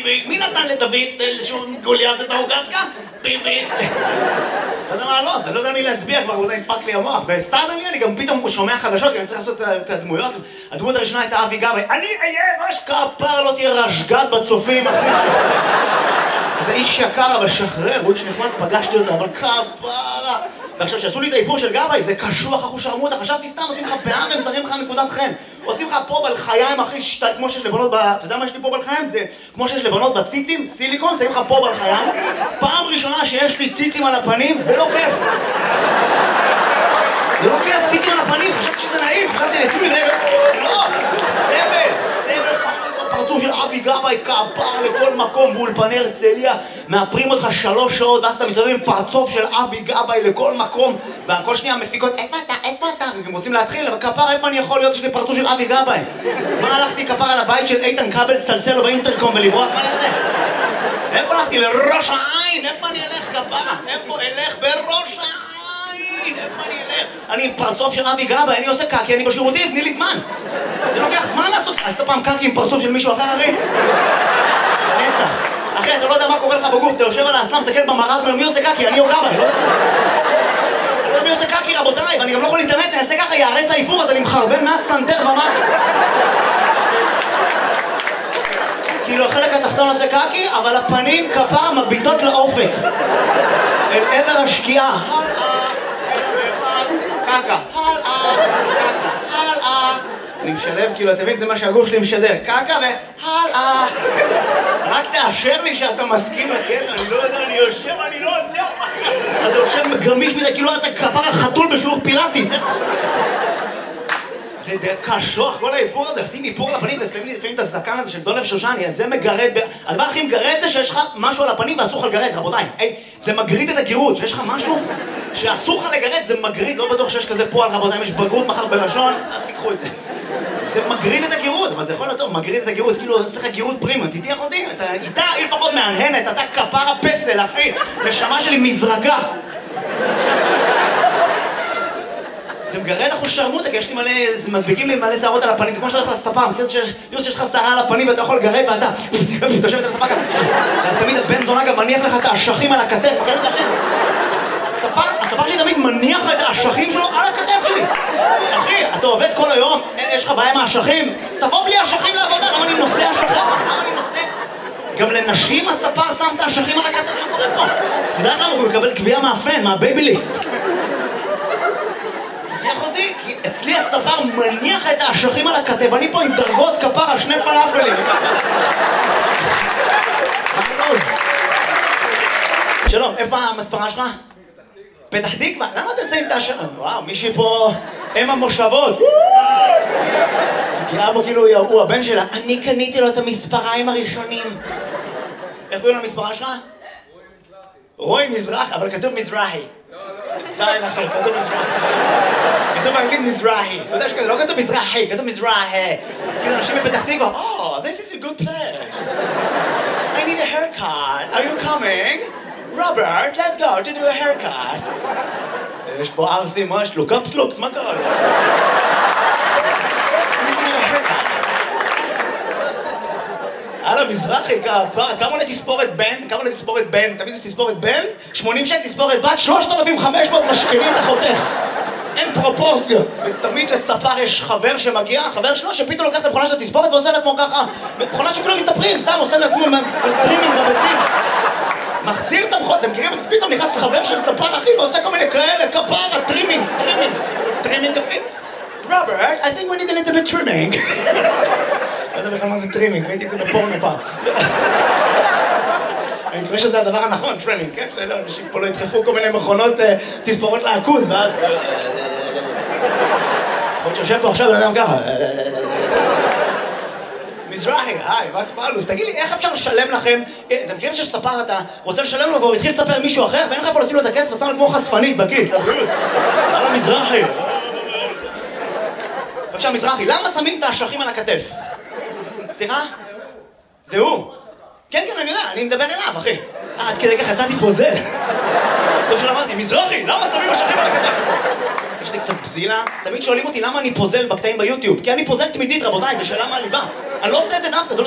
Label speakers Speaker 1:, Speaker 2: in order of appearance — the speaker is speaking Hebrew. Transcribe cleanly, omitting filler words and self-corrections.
Speaker 1: מי נתן לדוד שהוא גוליית את ההוגתקה? פיפי. לא יודע מה, לא, זה לא יודע מי להצביע כבר, אולי נדפק לי המוח. בסטארט-אפ אני גם פתאום שומע חדשות, כי אני צריך לעשות את הדמויות. הדמות הראשונה הייתה אבי גבאי. אני אהיה ראש כפר, לא תהיה רשגת בצופים, אחי. אתה איש יקר, אבל שחרר, הוא איש נחמד, פגשתי אותו, אבל כפרה. ועכשיו, שעשו לי את האיפור של גבאי, זה קשוח, אחו שרמוטה, חשבתי סתם, עושים לך פאה והם זרים לך נקודת חן. עושים לך פה בלחיים, אחי, כמו שיש לבנות אתה יודע מה יש לי פה בלחיים? זה כמו שיש לבנות בציצים, סיליקון, שמים לך פה בלחיים. פעם ראשונה שיש לי ציצים על הפנים, ולא כיף. זה לא כיף, ציצים על הפנים, חשבתי שזה נעים, חשבתי, נעשו לי רגע, לא, סבל, ככה פרצוף של אבי גבאי, כפר לכל מקום באולפני הרצליה, מאפרים אותך 3 שעות, ואז אתה מסתובב עם פרצוף של אבי גבאי לכל מקום, וכל שנייה מפיקות, איפה אתה? והם רוצים להתחיל, אבל כפר, איפה אני יכול להיות שיש לי פרצוף של אבי גבאי? מה הלכתי כפר על הבית של איתן כבל, צלצל לו באינטרקום ולברוח, מה נעשה? איפה הלכתי? לראש העין, איפה אני אלך כפרה? איפה אלך? בראש העין, איפה אני אלך? אני עם פרצוף של אבי גבאי, אני עושה קקי, אני בשירותים, תני לי זמן. זה לוקח זמן לעשות, עשית פעם קקי עם פרצוף של מישהו אחר, אחי? נצח. אחי, אתה לא יודע מה קורה לך בגוף, אתה יושב על האסלאם, מסתכל במראה, אתה אומר, מי עושה קקי? אני או גבאי, לא יודע מי עושה קקי, רבותיי, ואני גם לא יכול להתאמץ, אני אעשה ככה, יערס האיפור, אז אני מחרבן מהסנטר ומטה. כאילו החלק התחתון עושה קקי, אבל הפנים כפר מביטות לאופק. אל עבר השקיעה. קקה. הלאה. אני משלב, כאילו, אתה מבין, זה מה שהגוף שלי משדר. קקה והלאה. רק תאשר לי שאתה מסכים לקטע, אני לא יודע, אני יושב, אני לא יודע. אתה יושב גמיש מזה, כאילו אתה כפר החתול בשיעור פילאטיס. זה קשוח, כל האיפור הזה, לשים איפור על הפנים ושמים לי לפעמים את הזקן הזה של דולב שושני, זה מגרד, הדבר הכי מגרד זה שיש לך משהו על הפנים ואסור לך לגרד, רבותיי. זה מגריד את הגירות, שיש לך משהו שאסור לך לגרד, זה מגריד, לא בטוח שיש כזה פועל, רבותיי, יש בגרות מחר בלשון, אל תיקחו את זה. זה מגריד את הגירות, אבל זה יכול להיות טוב, מגריד את הגירות, כאילו עושה לך גירות פרימה, תתיח אותי, איתה היא לפחות מהנהנת, אתה כפר הפסל, אחי, נשמה שלי מזרקה. זה מגרד אחוז שרמוטה, כי יש לי מלא, זה מדביקים לי מלא שערות על הפנים, זה כמו שאתה הולך לספה, מכיר שיש לך שערה על הפנים ואתה יכול לגרד ואתה תושבת על הספה ככה. תמיד הבן זונה גם מניח לך את האשכים על הכתף, מכיר את זה השם? הספה שלי תמיד מניח לך את האשכים שלו על הכתף שלי. אחי, אתה עובד כל היום, יש לך בעיה עם האשכים? תבוא בלי האשכים לעבודה, למה אני נושא אשכים? למה אני נושא? גם לנשים הספה שם את האשכים על הכתף, מה קורה פה? אתה יודע למה הוא יקבל קביעה מהפן, מהבייביליס? כי אצלי הספר מניח את האשכים על הכתב, אני פה עם דרגות כפרה, 2 פלאפלים. שלום, איפה המספרה שלך? פתח תקווה? למה אתה שמים את האשכים? וואו, מישהי פה אם המושבות. תראה בו כאילו הוא הבן שלה. אני קניתי לו את המספריים הראשונים. איך קוראים למספרה שלך? רוי מזרחי, אבל כתוב מזרחי. זין אחר, כתוב מזרחי. כתוב באנגלית מזרחי. אתה יודע שכזה, לא כתוב מזרחי, כתוב מזרחי. כאילו אנשים בפתח תקווה, oh, this is a good place. I need a haircut. Are you coming? Robert, let's go to do a haircut. יש פה ארסי, מה יש לו? קפסלוקס, מה קרה לו? הלאה, מזרחי, כמה עולה תספורת בן? כמה עולה תספורת בן? תמיד זה תספורת בן? 80 שקל תספורת בת, 3,500 משכנים את החותך. אין פרופורציות. ותמיד לספר יש חבר שמגיע, חבר שלו שפתאום לוקח את המכונה של התספורת ועושה לעצמו ככה. מכונה שכולם מסתפרים, סתם עושה לעצמו סטרימינג בביצים. מחזיר את המכונה, אתם מכירים? אז פתאום נכנס חבר של ספר אחי ועושה כל מיני כאלה, כפרה, טרימינג. טרימינג אחי. Robert, I think we need a little bit trimming. לא יודע בכלל מה זה טרימינג, ראיתי את זה בפורנו פעם. אני מקווה שזה הדבר הנכון, טרימינג, כן? שאנשים פה לא ידחפו כל מיני מכונות תספורות לעכוז, ואז... יכול להיות שיושב פה עכשיו בן אדם ככה. מזרחי, היי, מה קרה לו? אז תגיד לי, איך אפשר לשלם לכם? אתם מכירים שספר אתה רוצה לשלם לו והוא התחיל לספר מישהו אחר, ואין לך איפה לשים לו את הכסף ושם לו כמו חשפנית בכיס. הלאה מזרחי. בבקשה מזרחי, למה שמים את האשכים על הכתף? סליחה? זה הוא? כן, אני יודע, אני מדבר אליו, אחי. עד כדי ככה יצאתי פוזל. טוב שלא אמרתי, מזרחי, למה שמים אשכים על הכתף? יש לי קצת בזילה. תמיד שואלים אותי למה אני פוזל בקטעים ביוטיוב. כי אני פוזל תמידית, רבותיי, זה שאלה מהליבה. אני לא עושה את זה דווקא,